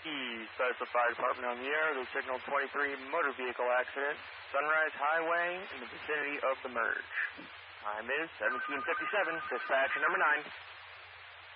East Sisseton Fire Department on the air. The Signal 23 motor vehicle accident, Sunrise Highway in the vicinity of the merge. Time is 17:57. Dispatcher number 9.